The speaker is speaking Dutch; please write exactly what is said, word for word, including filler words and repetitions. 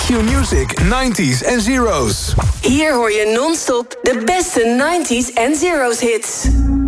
Q-Music nineties en zeros. Hier hoor je non-stop de beste nineties en zeros hits.